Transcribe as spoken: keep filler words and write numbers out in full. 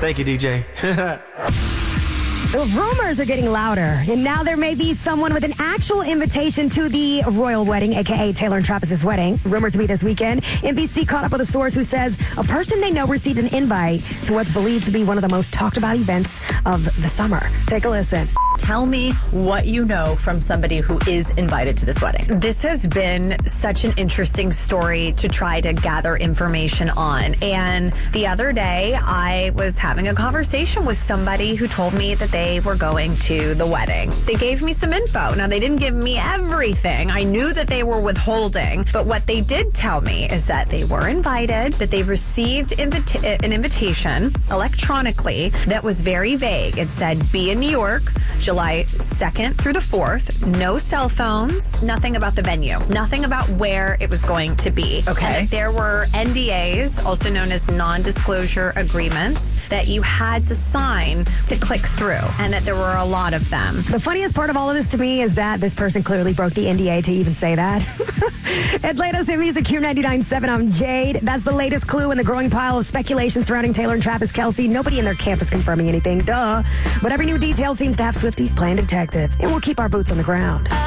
Thank you, D J. The rumors are getting louder, and now there may be someone with an actual invitation to the royal wedding, a k a. Taylor and Travis's wedding, rumored to be this weekend. N B C caught up with a source who says a person they know received an invite to what's believed to be one of the most talked about events of the summer. Take a listen. Tell me what you know from somebody who is invited to this wedding. This has been such an interesting story to try to gather information on. And the other day, I was having a conversation with somebody who told me that they were going to the wedding. They gave me some info. Now, they didn't give me everything. I knew that they were withholding. But what they did tell me is that they were invited, that they received invita- an invitation electronically that was very vague. It said, be in New York, July second through the fourth, no cell phones, nothing about the venue, nothing about where it was going to be. Okay. And that there were N D As, also known as non-disclosure agreements, that you had to sign to click through, and that there were a lot of them. The funniest part of all of this to me is that this person clearly broke the N D A to even say that. Atlanta's hit music, Q ninety-nine point seven. I'm Jade. That's the latest clue in the growing pile of speculation surrounding Taylor and Travis Kelce. Nobody in their camp is confirming anything, duh. But every new detail seems to have Swifties playing detective. And we'll keep our boots on the ground.